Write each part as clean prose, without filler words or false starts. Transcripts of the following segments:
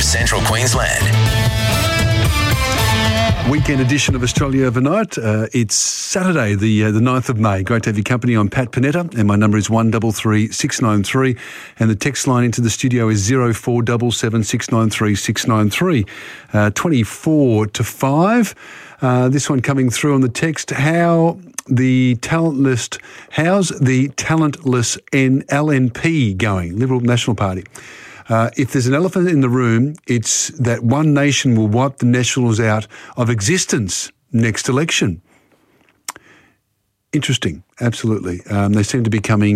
Central Queensland. Weekend edition of Australia Overnight. It's Saturday, the 9th of May. Great to have your company. I'm Pat Panetta, and my number is 133693, and the text line into the studio is 0477 693 693. 24 to 5. This one coming through on the text. How's the talentless LNP going? Liberal National Party. If there's an elephant in the room, it's that One Nation will wipe the Nationals out of existence next election. Interesting, absolutely. They seem to be coming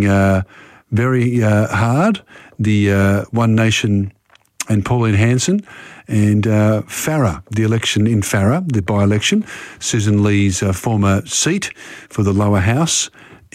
very hard. The One Nation and Pauline Hanson and Farrer, the election in Farrer, the by-election, Susan Lee's former seat for the lower house,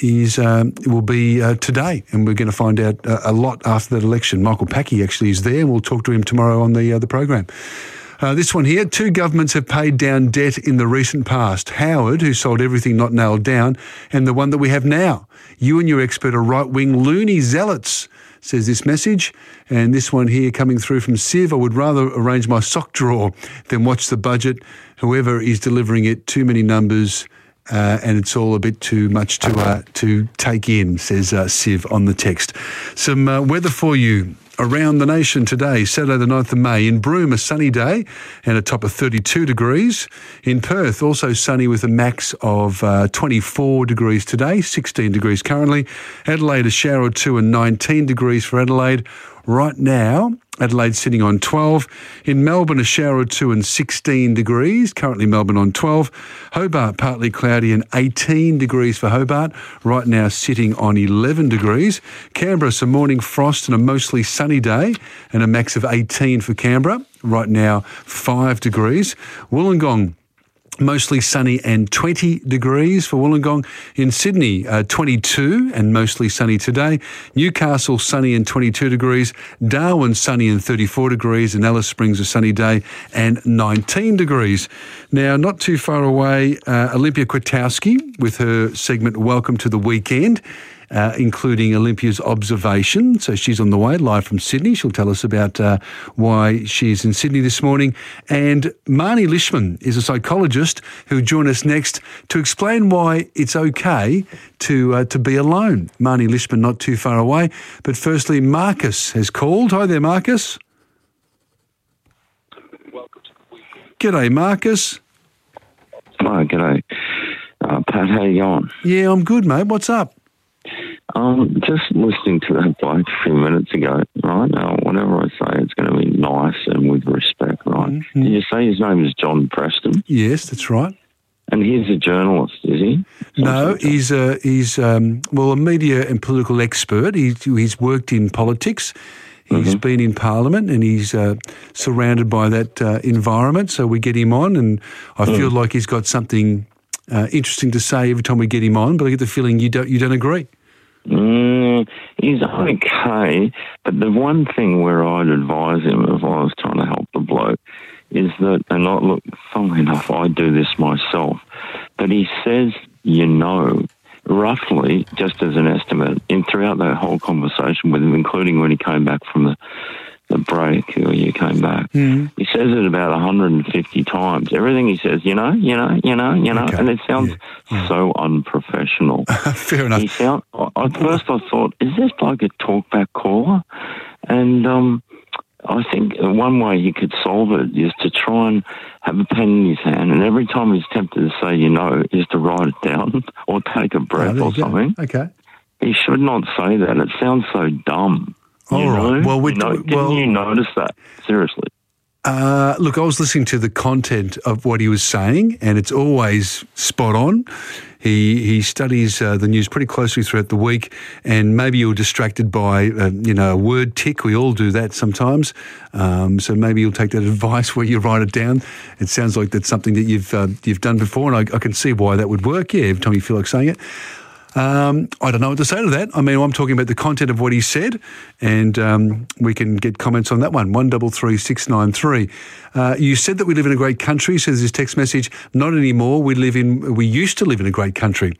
will be today, and we're going to find out a lot after that election. Michael Packey actually is there, and we'll talk to him tomorrow on the program. This one here, 2 governments have paid down debt in the recent past. Howard, who sold everything not nailed down, and the one that we have now. You and your expert are right-wing loony zealots, says this message. And this one here coming through from Siv, I would rather arrange my sock drawer than watch the budget. Whoever is delivering it, too many numbers, and it's all a bit too much to take in, says Siv on the text. Some weather for you around the nation today, Saturday the 9th of May. In Broome, a sunny day and a top of 32 degrees. In Perth, also sunny with a max of 24 degrees today, 16 degrees currently. Adelaide, a shower or two and 19 degrees for Adelaide. Right now, Adelaide sitting on 12. In Melbourne, a shower or two and 16 degrees. Currently Melbourne on 12. Hobart, partly cloudy and 18 degrees for Hobart. Right now sitting on 11 degrees. Canberra, some morning frost and a mostly sunny day and a max of 18 for Canberra. Right now 5 degrees. Wollongong, mostly sunny and 20 degrees for Wollongong. In Sydney, 22 and mostly sunny today. Newcastle, sunny and 22 degrees. Darwin, sunny and 34 degrees. And Alice Springs, a sunny day and 19 degrees. Now, not too far away, Olympia Kwiatkowski with her segment Welcome to the Weekend, including Olympia's observation. So she's on the way, live from Sydney. She'll tell us about why she's in Sydney this morning. And Marnie Lishman is a psychologist who'll join us next to explain why it's okay to be alone. Marnie Lishman not too far away. But firstly, Marcus has called. Hi there, Marcus. Welcome to the weekend. G'day, Marcus. Hi, g'day. Pat, how you going? Yeah, I'm good, mate. What's up? Just listening to that bloke a few minutes ago, right? Whatever I say, it's going to be nice and with respect, right? Mm-hmm. Did you say his name is John Preston? Yes, that's right. And he's a journalist, is he? No, he's a media and political expert. He's worked in politics. He's been in Parliament and he's surrounded by that environment. So we get him on, and I feel like he's got something interesting to say every time we get him on. But I get the feeling you don't agree. He's okay, but the one thing where I'd advise him if I was trying to help the bloke is that, and look, funnily enough, I do this myself, but he says, roughly, just as an estimate, throughout that whole conversation with him, including when he came back from the break, or you came back, he says it about 150 times. Everything he says, okay. And it sounds so unprofessional. Fair enough. At first I thought, is this bloke a talkback caller? And I think one way he could solve it is to try and have a pen in his hand, and every time he's tempted to say, is to write it down or take a breath or something. Okay. He should not say that. It sounds so dumb. All right. Well, didn't you notice that? Seriously. Look, I was listening to the content of what he was saying, and it's always spot on. He studies the news pretty closely throughout the week, and maybe you're distracted by a word tick. We all do that sometimes. So maybe you'll take that advice where you write it down. It sounds like that's something that you've done before, and I can see why that would work. Yeah, every time you feel like saying it. I don't know what to say to that. I mean, I'm talking about the content of what he said, and we can get comments on that one, 133693. You said that we live in a great country, says this text message. Not anymore. We used to live in a great country,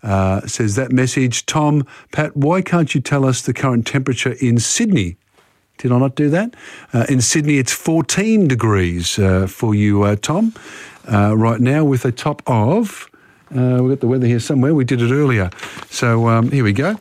says that message. Tom, Pat, why can't you tell us the current temperature in Sydney? Did I not do that? In Sydney, it's 14 degrees for you, Tom, right now with a top of, we've got the weather here somewhere. We did it earlier. So here we go.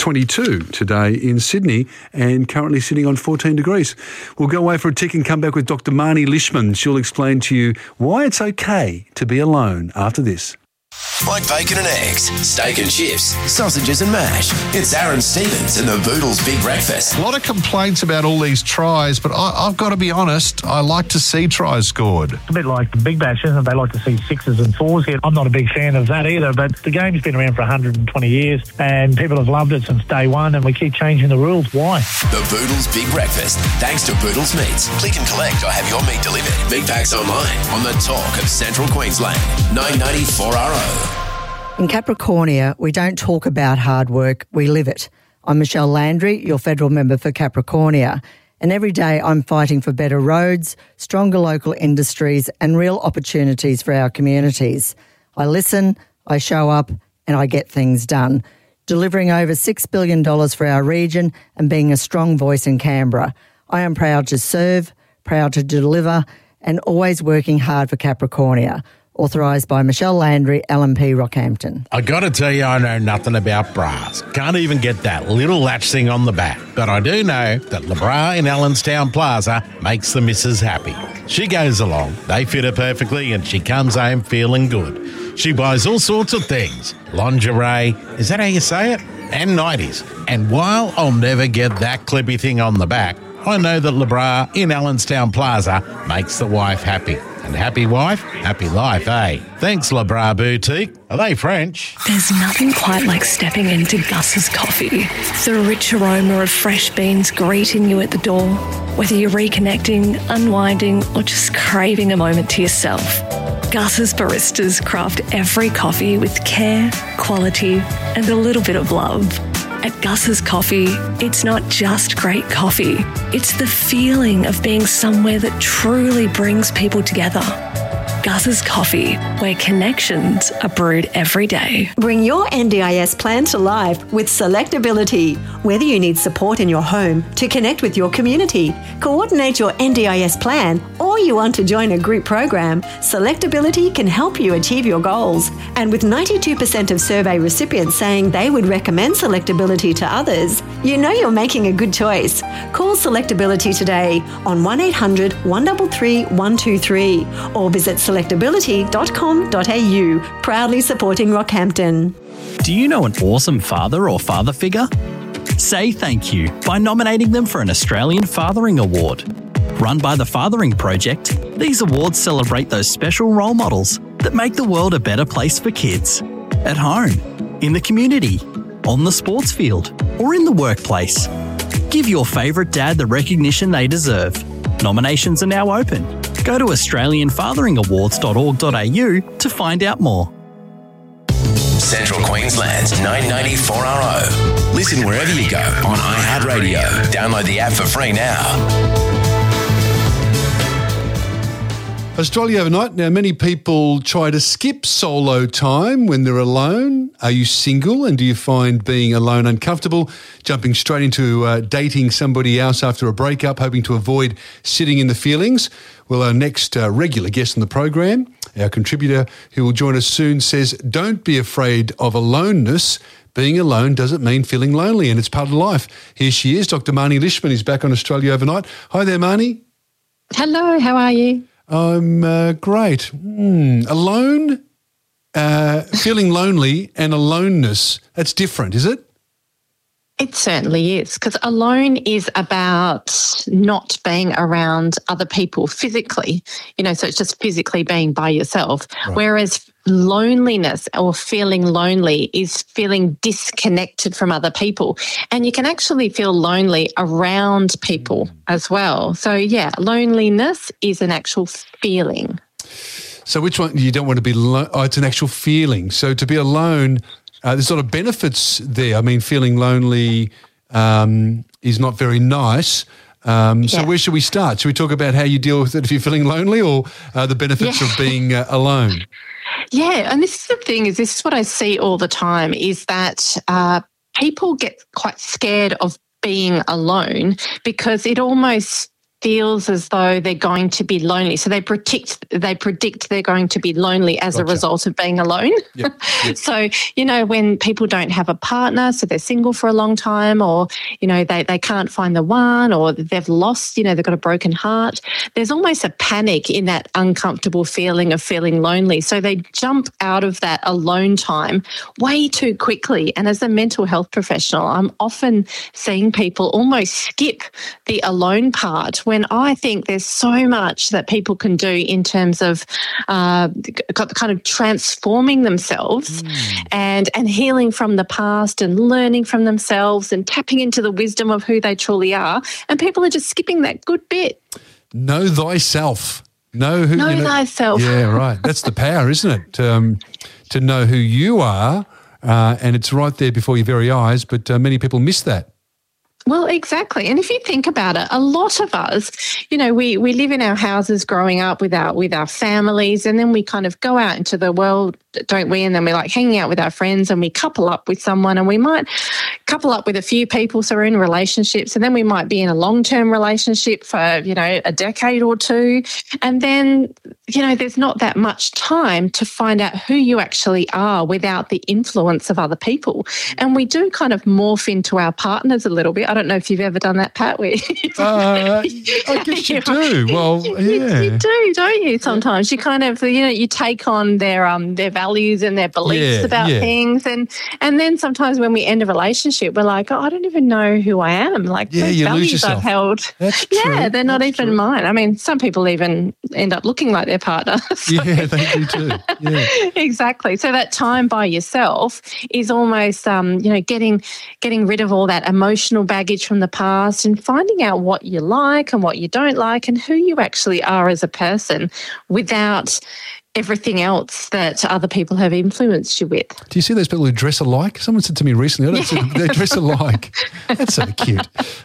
22 today in Sydney and currently sitting on 14 degrees. We'll go away for a tick and come back with Dr. Marnie Lishman. She'll explain to you why it's okay to be alone after this. Like bacon and eggs, steak and chips, sausages and mash. It's Aaron Stevens and the Boodles Big Breakfast. A lot of complaints about all these tries, but I've got to be honest, I like to see tries scored. A bit like the Big Bash, isn't it? They like to see 6s and 4s here. I'm not a big fan of that either, but the game's been around for 120 years and people have loved it since day one and we keep changing the rules. Why? The Boodles Big Breakfast, thanks to Boodles Meats. Click and collect or have your meat delivered. Big packs online on the talk of Central Queensland. 990 4RO. In Capricornia, we don't talk about hard work, we live it. I'm Michelle Landry, your federal member for Capricornia, and every day I'm fighting for better roads, stronger local industries and real opportunities for our communities. I listen, I show up and I get things done, delivering over $6 billion for our region and being a strong voice in Canberra. I am proud to serve, proud to deliver and always working hard for Capricornia. Authorised by Michelle Landry, LNP Rockhampton. I got to tell you, I know nothing about bras. Can't even get that little latch thing on the back. But I do know that LeBra in Allenstown Plaza makes the missus happy. She goes along, they fit her perfectly, and she comes home feeling good. She buys all sorts of things. Lingerie, is that how you say it? And nighties. And while I'll never get that clippy thing on the back, I know that LeBra in Allenstown Plaza makes the wife happy. And happy wife, happy life, eh? Thanks, LeBra Boutique. Are they French? There's nothing quite like stepping into Gus's Coffee. The rich aroma of fresh beans greeting you at the door. Whether you're reconnecting, unwinding, or just craving a moment to yourself, Gus's baristas craft every coffee with care, quality, and a little bit of love. At Gus's Coffee, it's not just great coffee. It's the feeling of being somewhere that truly brings people together. Gus's Coffee, where connections are brewed every day. Bring your NDIS plan to life with Selectability. Whether you need support in your home to connect with your community, coordinate your NDIS plan, or you want to join a group program, Selectability can help you achieve your goals. And with 92% of survey recipients saying they would recommend Selectability to others, you know you're making a good choice. Call Selectability today on 1800 133 123 or visit selectability.com.au, proudly supporting Rockhampton. Do you know an awesome father or father figure? Say thank you by nominating them for an Australian Fathering Award. Run by the Fathering Project, these awards celebrate those special role models that make the world a better place for kids. At home, in the community, on the sports field, or in the workplace. Give your favourite dad the recognition they deserve. Nominations are now open. Go to australianfatheringawards.org.au to find out more. Central Queensland's 990 4RO. Listen wherever you go on iHeartRadio. Download the app for free now. Australia Overnight. Now, many people try to skip solo time when they're alone. Are you single and do you find being alone uncomfortable? Jumping straight into dating somebody else after a breakup, hoping to avoid sitting in the feelings? Well, our next regular guest on the program, our contributor who will join us soon, says don't be afraid of aloneness. Being alone doesn't mean feeling lonely and it's part of life. Here she is. Dr. Marnie Lishman is back on Australia Overnight. Hi there, Marnie. Hello, how are you? I'm great. Alone, feeling lonely and aloneness, that's different, is it? It certainly is, because alone is about not being around other people physically, so it's just physically being by yourself. Right. Whereas loneliness or feeling lonely is feeling disconnected from other people. And you can actually feel lonely around people as well. So, yeah, loneliness is an actual feeling. So which one you don't want to be it's an actual feeling. So to be alone, there's sort of benefits there. I mean, feeling lonely is not very nice. So where should we start? Should we talk about how you deal with it if you're feeling lonely or the benefits of being alone? Yeah, and this is the thing, this is what I see all the time, is that people get quite scared of being alone because it almost feels as though they're going to be lonely. So they predict they're going to be lonely as a result of being alone. Yep. So, when people don't have a partner, so they're single for a long time, or, they can't find the one, or they've lost, they've got a broken heart, there's almost a panic in that uncomfortable feeling of feeling lonely. So they jump out of that alone time way too quickly. And as a mental health professional, I'm often seeing people almost skip the alone part, when I think there's so much that people can do in terms of kind of transforming themselves and healing from the past and learning from themselves and tapping into the wisdom of who they truly are. And people are just skipping that good bit. Know thyself. Know thyself. Yeah, right. That's the power, isn't it? To know who you are, and it's right there before your very eyes, but many people miss that. Well, exactly. And if you think about it, a lot of us, we live in our houses growing up with our families, and then we kind of go out into the world, don't we? And then we're like hanging out with our friends, and we couple up with someone, and we might couple up with a few people, so we're in relationships, and then we might be in a long-term relationship for, a decade or two. And then, there's not that much time to find out who you actually are without the influence of other people. And we do kind of morph into our partners a little bit. I don't know if you've ever done that, Pat. I guess you do. Well, yeah. You do, don't you? Sometimes you kind of, you take on their values and their beliefs about things, and then sometimes when we end a relationship, we're like, I don't even know who I am. Like those values I've held, they're not even mine. I mean, some people even end up looking like their partner. So. Yeah, they do too. Yeah. Exactly. So that time by yourself is almost, getting rid of all that emotional baggage from the past and finding out what you like and what you don't like and who you actually are as a person without everything else that other people have influenced you with. Do you see those people who dress alike? Someone said to me recently, they dress alike. That's so cute.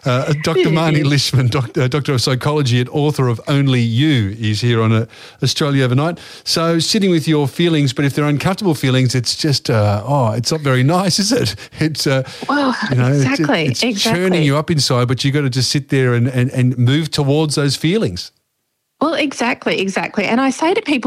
Dr. Marnie Lishman, Doctor of Psychology and author of Only You, is here on Australia Overnight. So sitting with your feelings, but if they're uncomfortable feelings, it's just, it's not very nice, is it? It's, exactly. It's churning you up inside, but you've got to just sit there and move towards those feelings. Well, exactly. And I say to people,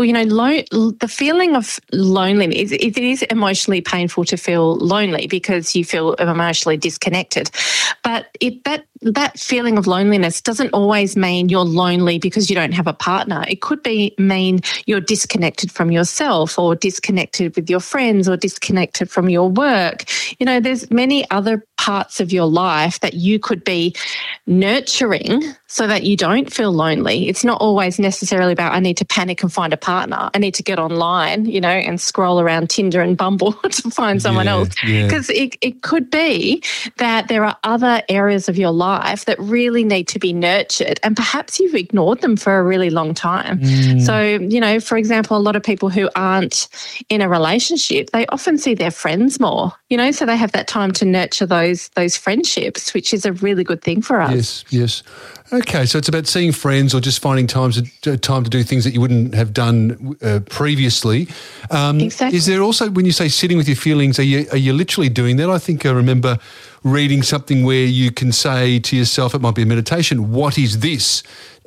the feeling of loneliness, it is emotionally painful to feel lonely because you feel emotionally disconnected. But that feeling of loneliness doesn't always mean you're lonely because you don't have a partner. It could mean you're disconnected from yourself or disconnected with your friends or disconnected from your work. There's many other parts of your life that you could be nurturing so that you don't feel lonely. It's not always necessarily about I need to panic and find a partner. I need to get online, and scroll around Tinder and Bumble to find someone else. Because it could be that there are other areas of your life that really need to be nurtured and perhaps you've ignored them for a really long time. So, for example, a lot of people who aren't in a relationship, they often see their friends more, so they have that time to nurture those friendships, which is a really good thing for us. Yes. Okay, so it's about seeing friends or just finding time to do things that you wouldn't have done previously. Exactly. Is there also, when you say sitting with your feelings, are you literally doing that? I think I remember reading something where you can say to yourself, it might be a meditation, what is this?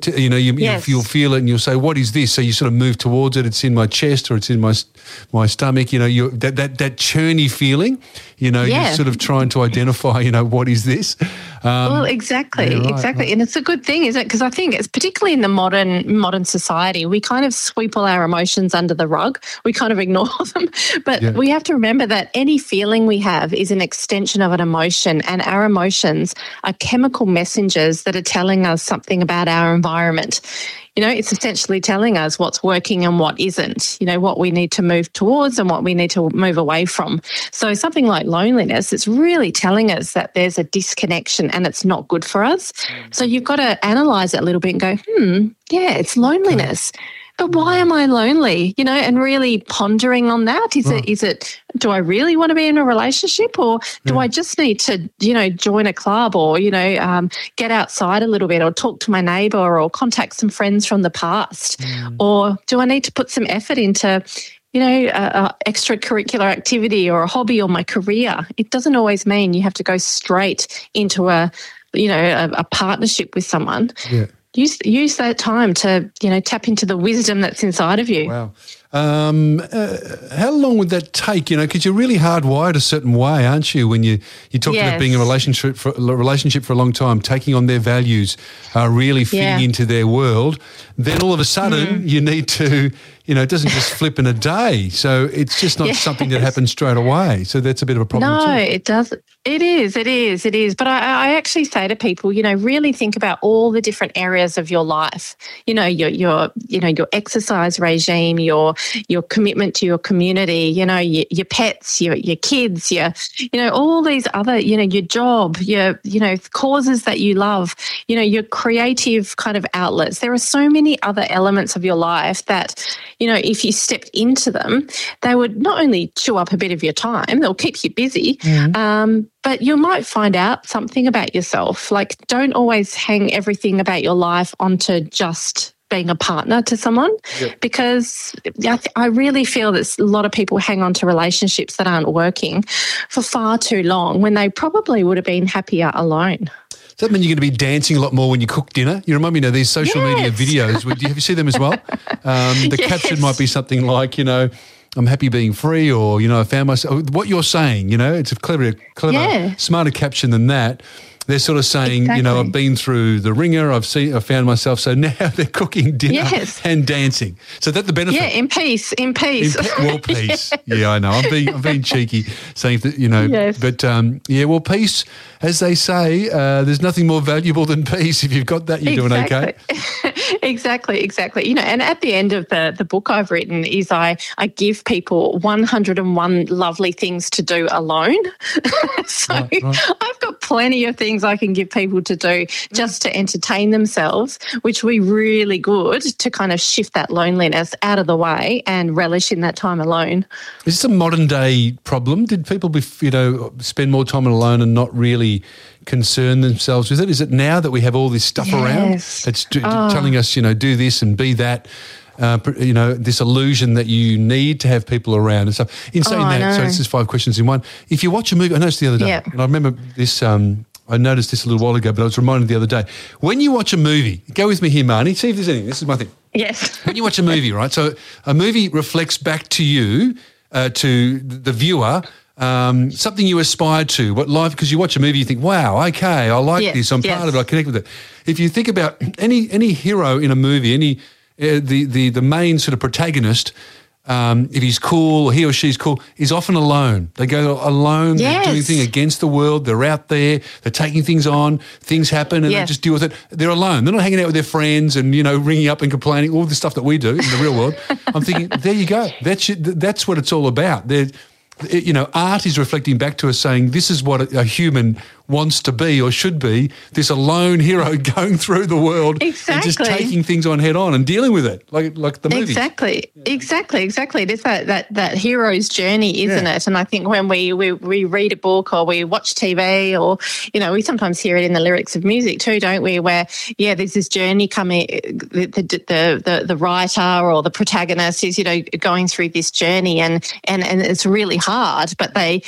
You'll feel it and you'll say, what is this? So you sort of move towards it. It's in my chest or it's in my stomach. That churny feeling, you're sort of trying to identify, what is this? Well, exactly. And it's a good thing, isn't it? Because I think it's particularly in the modern society, we kind of sweep all our emotions under the rug. We kind of ignore them. But we have to remember that any feeling we have is an extension of an emotion, and our emotions are chemical messengers that are telling us something about our environment. It's essentially telling us what's working and what isn't, what we need to move towards and what we need to move away from. So something like loneliness, it's really telling us that there's a disconnection and it's not good for us. So you've got to analyse it a little bit and go, it's loneliness. But why am I lonely? And really pondering on that. Is it, do I really want to be in a relationship, or do I just need to, join a club or, get outside a little bit or talk to my neighbour or contact some friends from the past? Or do I need to put some effort into a extracurricular activity or a hobby or my career. It doesn't always mean you have to go straight into a partnership with someone. Yeah. Use that time to, tap into the wisdom that's inside of you. Wow. How long would that take? Because you're really hardwired a certain way, aren't you? When you're talking about being in a relationship for a long time, taking on their values, really fitting into their world. Then all of a sudden, you need to. It doesn't just flip in a day. So it's just not something that happens straight away. So that's a bit of a problem too. No, it doesn't. It is. But I actually say to people, really think about all the different areas of your life. Your exercise regime, your commitment to your community, your pets, your kids, all these other, your job, your causes that you love, your creative kind of outlets. There are so many other elements of your life that, if you stepped into them, they would not only chew up a bit of your time, they'll keep you busy, but you might find out something about yourself. Like, don't always hang everything about your life onto just being a partner to someone, because I really feel that a lot of people hang on to relationships that aren't working for far too long when they probably would have been happier alone. Does that mean you're going to be dancing a lot more when you cook dinner? You remind me of these social media videos. Have you seen them as well? The caption might be something like, I'm happy being free, or, I found myself. What you're saying, it's a clever, smarter caption than that. They're sort of saying, I've been through the ringer, I found myself, so now they're cooking dinner and dancing. So that's the benefit. Yeah, in peace. Well, peace. Yeah, I know. I'm being cheeky saying that, but peace, as they say, there's nothing more valuable than peace. If you've got that, you're doing okay. Exactly. And at the end of the book I've written is I give people 101 lovely things to do alone. So I've got plenty of things I can give people to do just to entertain themselves, which will be really good to kind of shift that loneliness out of the way and relish in that time alone. Is this a modern day problem? Did people, spend more time alone and not really concern themselves with it? Is it now that we have all this stuff around that's telling us, do this and be that? This illusion that you need to have people around and stuff. In saying that, so this is 5 questions in one. If you watch a movie, I noticed the other day, and I remember this, I noticed this a little while ago, but I was reminded the other day. When you watch a movie, go with me here, Marnie, see if there's anything. This is my thing. Yes. When you watch a movie, right, so a movie reflects back to you, to the viewer, something you aspire to, what life, because you watch a movie, you think, wow, okay, I like this, I'm part of it, I connect with it. If you think about any hero in a movie, the main sort of protagonist, if he's cool or he or she's cool, is often alone. They go alone, they're doing things against the world, they're out there, they're taking things on, things happen and they just deal with it. They're alone. They're not hanging out with their friends and, ringing up and complaining, all the stuff that we do in the real world. I'm thinking, there you go. That's what it's all about. Art is reflecting back to us saying this is what a human wants to be or should be, this alone hero going through the world and just taking things on head on and dealing with it, like the movies. Exactly. It is that hero's journey, isn't it? And I think when we read a book or we watch TV or, we sometimes hear it in the lyrics of music too, don't we, where, there's this journey coming, the writer or the protagonist is, going through this journey and it's really hard, but they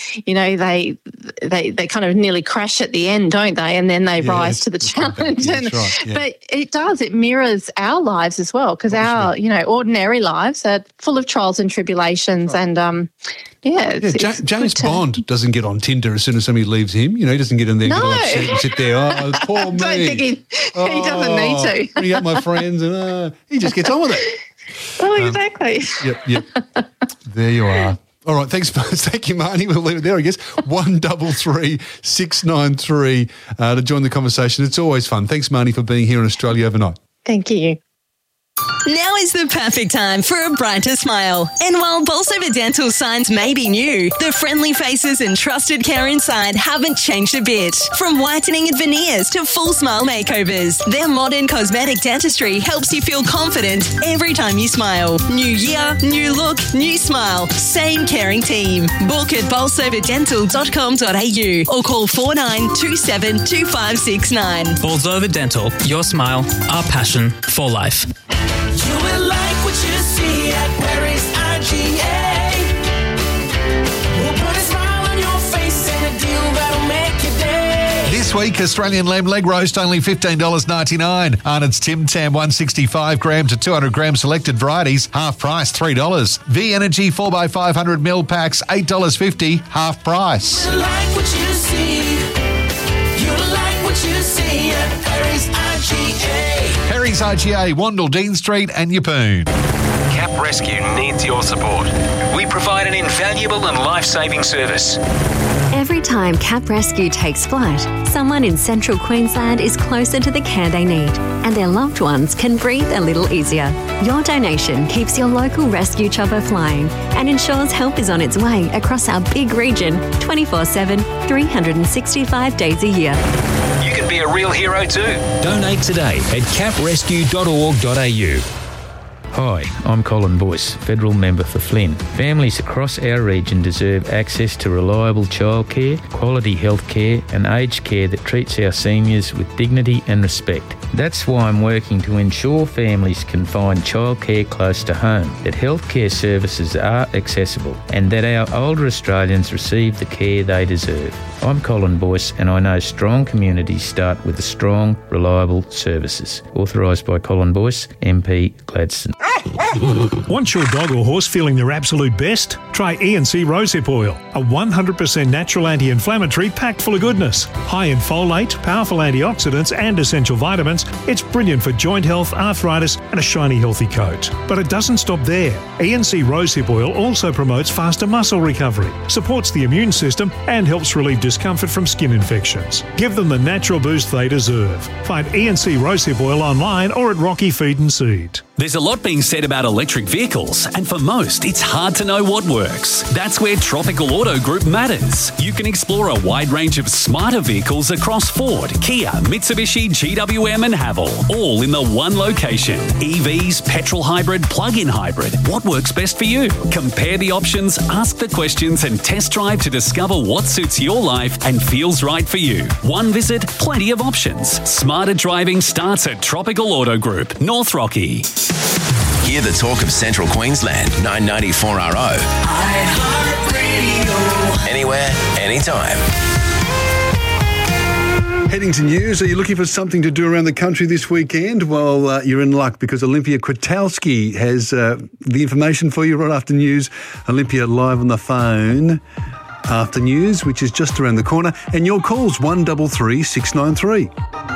kind of nearly crash at the end, don't they? And then they rise to the challenge. But it mirrors our lives as well, because our, ordinary lives are full of trials and tribulations. And, James Bond doesn't get on Tinder as soon as somebody leaves him. He doesn't get in there and sit there. Oh, poor me. I don't think he doesn't need to. Bring up my friends and he just gets on with it. Oh, exactly. Yep. There you are. All right, thank you, Marnie. We'll leave it there, I guess. 133 693 to join the conversation. It's always fun. Thanks, Marnie, for being here in Australia overnight. Thank you. Now is the perfect time for a brighter smile. And while Bolsover Dental signs may be new, the friendly faces and trusted care inside haven't changed a bit. From whitening and veneers to full smile makeovers, their modern cosmetic dentistry helps you feel confident every time you smile. New year, new look, new smile. Same caring team. Book at bolsoverdental.com.au or call 4927 2569. Bolsover Dental. Your smile, our passion for life. You will like what you see at Perry's IGA. We'll put a smile on your face and a deal that'll make your day. This week, Australian lamb leg roast, only $15.99. Arnott's Tim Tam, 165 gram to 200 gram selected varieties, half price, $3. V Energy 4x500ml packs, $8.50, half price. You like what you see. You like what you see at Harry's IGA. Harry's IGA, Wandle, Dean Street and Yeppoon. Cap Rescue needs your support. We provide an invaluable and life-saving service. Every time Cap Rescue takes flight, someone in central Queensland is closer to the care they need, and their loved ones can breathe a little easier. Your donation keeps your local rescue chopper flying and ensures help is on its way across our big region 24/7, 365 days a year. You can be a real hero too. Donate today at caprescue.org.au. Hi, I'm Colin Boyce, Federal Member for Flynn. Families across our region deserve access to reliable childcare, quality health care and aged care that treats our seniors with dignity and respect. That's why I'm working to ensure families can find childcare close to home, that healthcare services are accessible and that our older Australians receive the care they deserve. I'm Colin Boyce and I know strong communities start with strong, reliable services. Authorised by Colin Boyce, MP Gladstone. Want your dog or horse feeling their absolute best? Try E&C Rosehip Oil, a 100% natural anti-inflammatory packed full of goodness. High in folate, powerful antioxidants and essential vitamins, it's brilliant for joint health, arthritis and a shiny healthy coat. But it doesn't stop there. E&C Rosehip Oil also promotes faster muscle recovery, supports the immune system and helps relieve discomfort from skin infections. Give them the natural boost they deserve. Find E&C Rosehip Oil online or at Rocky Feed and Seed. There's a lot being said about electric vehicles, and for most, it's hard to know what works. That's where Tropical Auto Group matters. You can explore a wide range of smarter vehicles across Ford, Kia, Mitsubishi, GWM and Haval, all in the one location. EVs, petrol hybrid, plug-in hybrid. What works best for you? Compare the options, ask the questions and test drive to discover what suits your life and feels right for you. One visit, plenty of options. Smarter driving starts at Tropical Auto Group, North Rocky. Hear the talk of Central Queensland, 994RO. iHeartRadio. Anywhere, anytime. Heading to news. Are you looking for something to do around the country this weekend? Well, you're in luck because Olympia Kwiatkowski has the information for you right after news. Olympia live on the phone after news, which is just around the corner. And your call's 133 693.